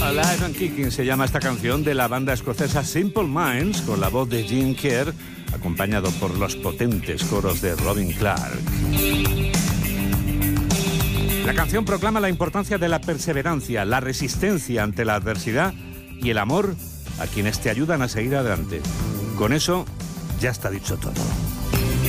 Alive and Kicking se llama esta canción de la banda escocesa Simple Minds, con la voz de Jim Kerr, acompañado por los potentes coros de Robin Clark. La canción proclama la importancia de la perseverancia, la resistencia ante la adversidad y el amor a quienes te ayudan a seguir adelante. Con eso ya está dicho todo.